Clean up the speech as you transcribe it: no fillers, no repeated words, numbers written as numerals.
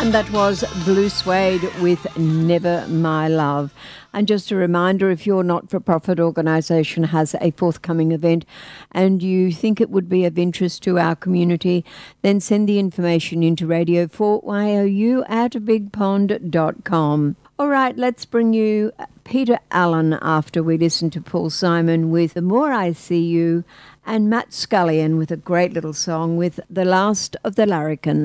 And that was Blue Suede with Never My Love. And just a reminder, if your not-for-profit organisation has a forthcoming event and you think it would be of interest to our community, then send the information into Radio 4YOU at bigpond.com. All right, let's bring you Peter Allen after we listen to Paul Simon with The More I See You, and Matt Scullion with a great little song with The Last of the Larrikins.